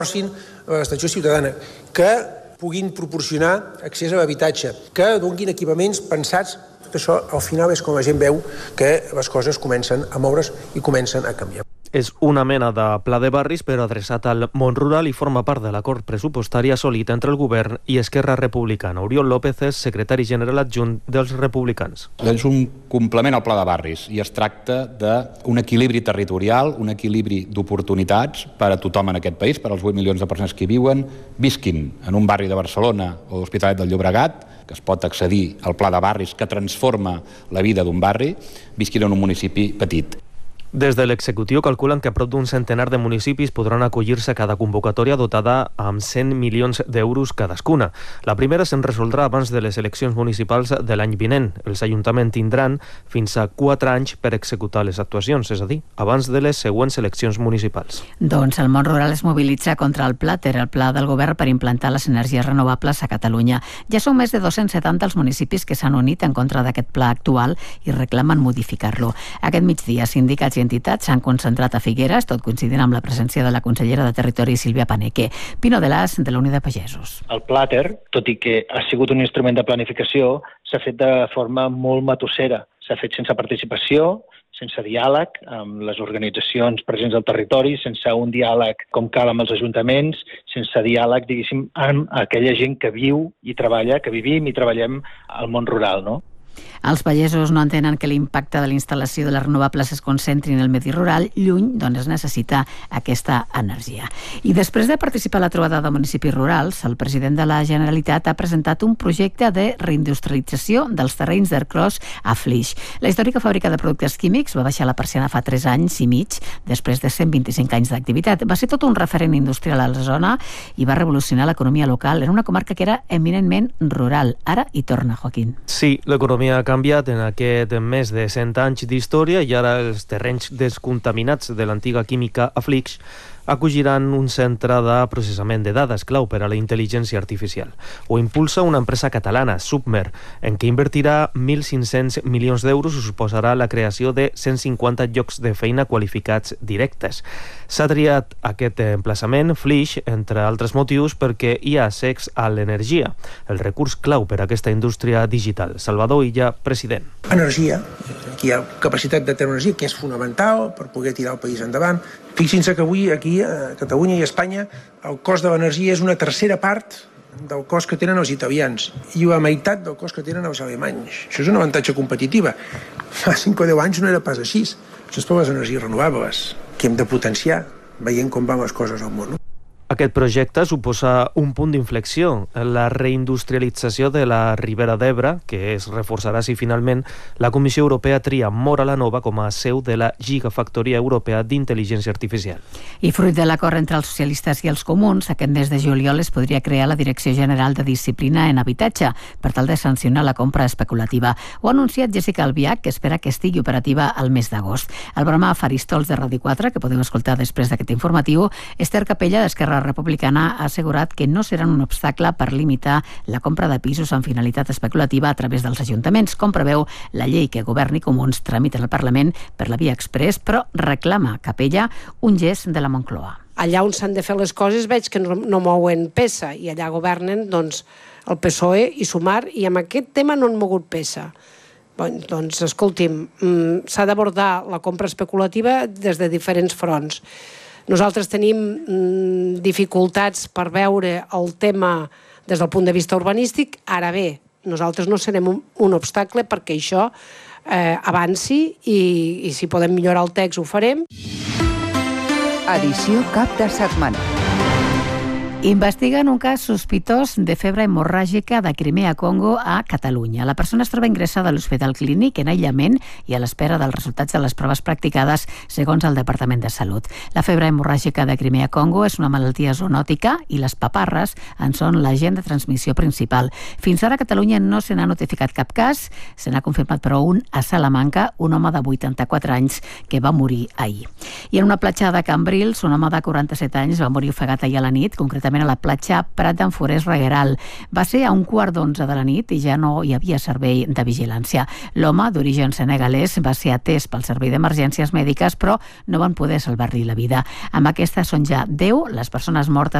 l'abstenció ciutadana, que puguin proporcionar accés a l'habitatge, que donguin equipaments pensats. Tot això, al final, és com la gent veu que les coses comencen a moure's i comencen a canviar. És una mena de pla de barris però adreçat al món rural i forma part de l'acord pressupostari assolit entre el govern i Esquerra Republicana. Oriol López és secretari general adjunt dels Republicans. És un complement al pla de barris i es tracta d'un equilibri territorial, un equilibri d'oportunitats per a tothom en aquest país, per als 8 milions de persones que hi viuen, visquin en un barri de Barcelona o l'Hospitalet del Llobregat, que es pot accedir al pla de barris que transforma la vida d'un barri, visquin en un municipi petit. Des de l'executiu calculen que prop d'un centenar de municipis podran acollir-se a cada convocatòria dotada amb 100 milions d'euros cadascuna. La primera se'n resoldrà abans de les eleccions municipals de l'any vinent. Els ajuntaments tindran fins a 4 anys per executar les actuacions, és a dir, abans de les següents eleccions municipals. Doncs el món rural es mobilitza contra el Plater, el pla del govern per implantar les energies renovables a Catalunya. Ja són més de 270 els municipis que s'han unit en contra d'aquest pla actual i reclamen modificar-lo. Aquest migdia, sindicats i entitats s'han concentrat a Figueres, tot coincidint amb la presència de la consellera de Territori, Sílvia Paneque. Pino de Las, de la Unió de Pagesos. El Plater, tot i que ha sigut un instrument de planificació, s'ha fet de forma molt matossera. S'ha fet sense participació, sense diàleg amb les organitzacions presents al territori, sense un diàleg com cal amb els ajuntaments, sense diàleg, diguéssim, amb aquella gent que viu i treballa, que vivim i treballem al món rural, no? Els pagesos no entenen que l'impacte de la instal·lació de les renovables es concentri en el medi rural, lluny d'on es necessita aquesta energia. I després de participar a la trobada de municipis rurals, el president de la Generalitat ha presentat un projecte de reindustrialització dels terrenys d'Ercros a Flix. La històrica fàbrica de productes químics va baixar la persiana fa 3 anys i mig, després de 125 anys d'activitat. Va ser tot un referent industrial a la zona i va revolucionar l'economia local en una comarca que era eminentment rural. Ara hi torna, Joaquín. Sí, l'economia ha canviat en aquest més de 100 anys d'història i ara els terrenys descontaminats de l'antiga química a Flix acolliran un centre de processament de dades clau per a la intel·ligència artificial. Ho impulsa una empresa catalana, Submer, en què invertirà 1.500 milions d'euros i suposarà la creació de 150 llocs de feina qualificats directes. S'ha triat aquest emplaçament, Flix, entre altres motius, perquè hi ha accés a l'energia, el recurs clau per a aquesta indústria digital. Salvador Illa, president. Energia, aquí hi ha capacitat de tenir energia, que és fonamental per poder tirar el país endavant. Fixin-se que avui aquí a Catalunya i a Espanya el cost de l'energia és una tercera part del cost que tenen els italians i la meitat del cost que tenen els alemanys. Això és un avantatge competitiva. Fa 5 o 10 anys no era pas així. Això és per les energies renovables, que hem de potenciar, veient com van les coses al món. Aquest projecte suposa un punt d'inflexió en la reindustrialització de la Ribera d'Ebre, que es reforçarà si finalment la Comissió Europea tria Móra la Nova com a seu de la Gigafactoria Europea d'Intel·ligència Artificial. I fruit de l'acord entre els socialistes i els comuns, aquest mes de juliol es podria crear la Direcció General de Disciplina en Habitatge per tal de sancionar la compra especulativa. Ho ha anunciat Jessica Albiach, que espera que estigui operativa al mes d'agost. El Brama Faristols de Ràdio 4, que podeu escoltar després d'aquest informatiu, Esther Capella, d'Esquerra Republicana, ha assegurat que no seran un obstacle per limitar la compra de pisos amb finalitat especulativa a través dels ajuntaments, com preveu la llei que Govern i Comuns tramiten al Parlament per la via express, però reclama Capella un gest de la Moncloa. Allà on s'han de fer les coses veig que no mouen peça i allà governen doncs, el PSOE i Sumar i amb aquest tema no han mogut peça. Bon, doncs, escolti'm, s'ha d'abordar la compra especulativa des de diferents fronts. Nosaltres tenim dificultats per veure el tema des del punt de vista urbanístic. Ara bé, nosaltres no serem un obstacle perquè això avanci i si podem millorar el text ho farem. Edició cap de setmana. Investiguen un cas sospitós de febre hemorràgica de Crimea, Congo, a Catalunya. La persona es troba ingressada a l'Hospital Clínic en aïllament i a l'espera dels resultats de les proves practicades segons el Departament de Salut. La febre hemorràgica de Crimea, Congo és una malaltia zoonòtica i les paparres en són l'agent de transmissió principal. Fins ara a Catalunya no se n'ha notificat cap cas, se n'ha confirmat però un a Salamanca, un home de 84 anys que va morir ahir. I en una platja de Cambrils, un home de 47 anys va morir ofegat ahir a la nit, concretament concretament a la platja Prat d'en Forès Regueral. Va ser a 11:15 de la nit i ja no hi havia servei de vigilància. L'home, d'origen senegalès, va ser atès pel servei d'emergències mèdiques, però no van poder salvar-li la vida. Amb aquesta són ja 10 les persones mortes